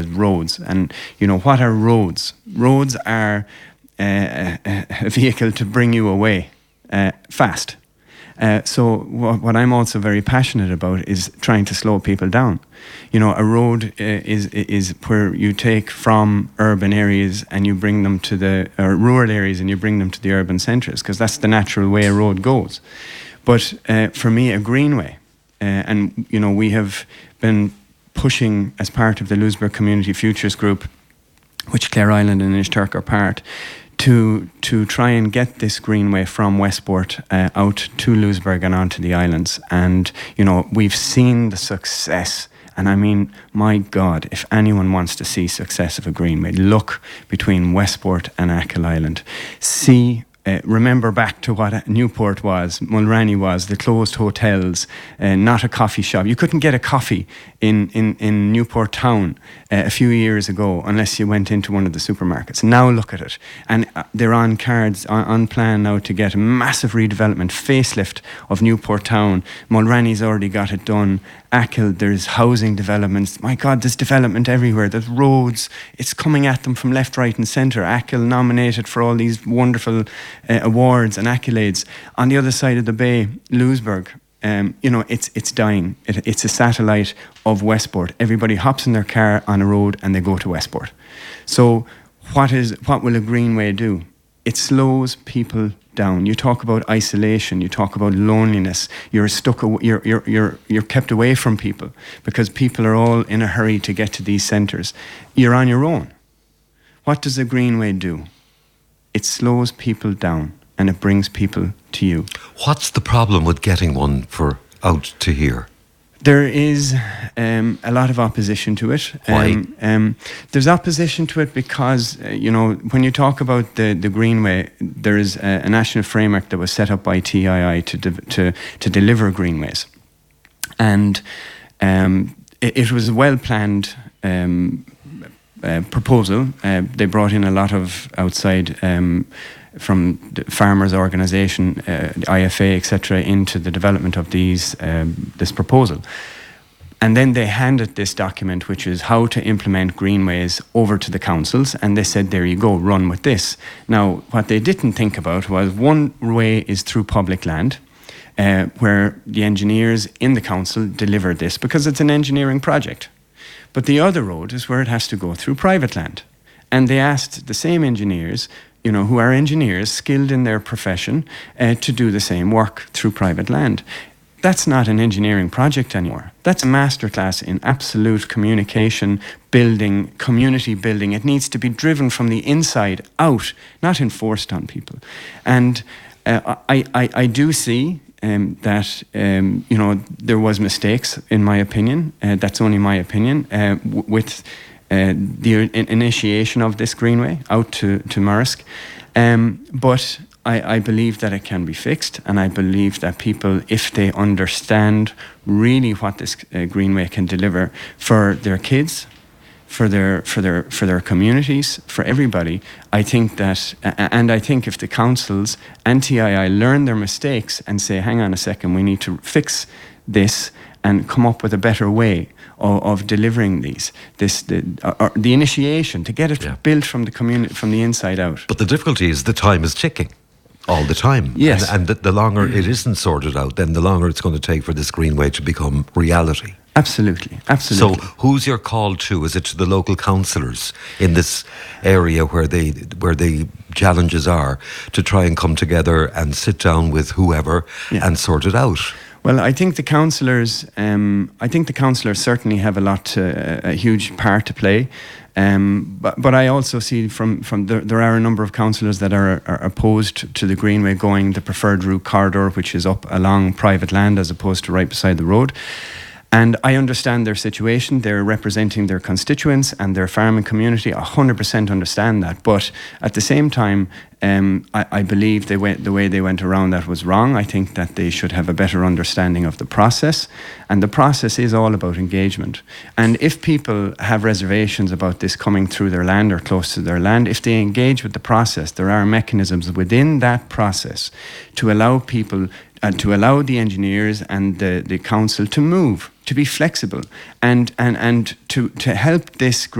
as roads. And, what are roads? Roads are a vehicle to bring you away fast. So what I'm also very passionate about is trying to slow people down. A road is where you take from urban areas and you bring them to the rural areas and you bring them to the urban centres, because that's the natural way a road goes. But for me, a greenway, and we have been pushing as part of the Louisburgh Community Futures Group, which Clare Island and Inishturk are part, to try and get this greenway from Westport out to Louisburgh and onto the islands. And, we've seen the success. And I mean, my God, if anyone wants to see success of a greenway, look between Westport and Achill Island. Remember back to what Newport was, Mulranny was, the closed hotels, not a coffee shop. You couldn't get a coffee in Newport town a few years ago unless you went into one of the supermarkets. Now look at it. And they're on cards, on plan now to get a massive redevelopment, facelift of Newport town. Mulranny's already got it done. Achill, there's housing developments. My God, there's development everywhere. There's roads. It's coming at them from left, right and centre. Achill nominated for all these wonderful awards and accolades. On the other side of the bay, Louisburgh, it's dying. It's a satellite of Westport. Everybody hops in their car on a road and they go to Westport. So what will a greenway do? It slows people down. You talk about isolation. You talk about loneliness. You're stuck. You're kept away from people because people are all in a hurry to get to these centres. You're on your own. What does a greenway do? It slows people down and it brings people to you. What's the problem with getting one for out to here? There is a lot of opposition to it. Why? There's opposition to it because, when you talk about the Greenway, there is a national framework that was set up by TII to deliver greenways. And it was a well-planned proposal. They brought in a lot of outside from the farmers' organisation, the IFA, etc., into the development of this proposal. And then they handed this document, which is how to implement greenways, over to the councils, and they said, there you go, run with this. Now, what they didn't think about was one way is through public land, where the engineers in the council deliver this, because it's an engineering project. But the other road is where it has to go through private land. And they asked the same engineers, who are engineers, skilled in their profession, to do the same work through private land. That's not an engineering project anymore. That's a masterclass in absolute communication, building, community building. It needs to be driven from the inside out, not enforced on people. And I do see that there was mistakes, in my opinion. That's only my opinion, with the initiation of this greenway out to Marisk. But I believe that it can be fixed, and I believe that people, if they understand really what this greenway can deliver for their kids, for their communities, for everybody, I think that, and I think if the councils and TII learn their mistakes and say, hang on a second, we need to fix this and come up with a better way of delivering the initiation to get it built from the community, from the inside out. But the difficulty is the time is ticking all the time. Yes. And the longer it isn't sorted out, then the longer it's going to take for this greenway to become reality. Absolutely. So who's your call to? Is it to the local councillors in this area where the challenges are, to try and come together and sit down with whoever and sort it out? Well, I think the councillors certainly have a huge part to play. But I also see there are a number of councillors that are opposed to the greenway going the preferred route corridor, which is up along private land as opposed to right beside the road. And I understand their situation. They're representing their constituents and their farming community. 100% understand that. But at the same time, I believe the way they went around that was wrong. I think that they should have a better understanding of the process. And the process is all about engagement. And if people have reservations about this coming through their land or close to their land, if they engage with the process, there are mechanisms within that process to allow people and to allow the engineers and the council to move, to be flexible, and to help this